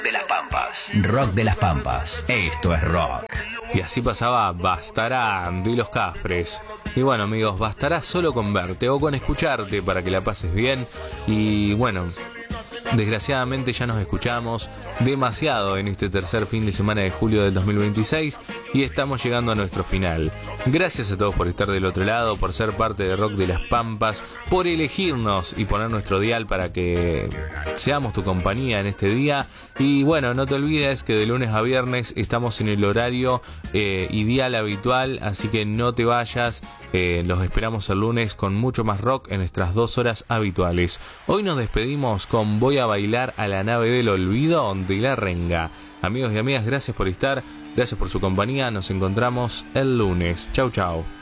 De las Pampas. Rock de las Pampas. Esto es rock. Y así pasaba Bastará de Los Cafres. Y bueno, amigos, bastará solo con verte o con escucharte para que la pases bien. Y bueno, desgraciadamente ya nos escuchamos demasiado en este tercer fin de semana de julio del 2026 y estamos llegando a nuestro final. Gracias a todos por estar del otro lado, por ser parte de Rock de las Pampas, por elegirnos y poner nuestro dial para que seamos tu compañía en este día. Y bueno, no te olvides que de lunes a viernes estamos en el horario y dial habitual, así que no te vayas. Los esperamos el lunes con mucho más rock en nuestras 2 horas habituales. Hoy nos despedimos con Voy a bailar a la nave del olvido de La Renga. Amigos y amigas, gracias por estar, gracias por su compañía. Nos encontramos el lunes. Chau, chau.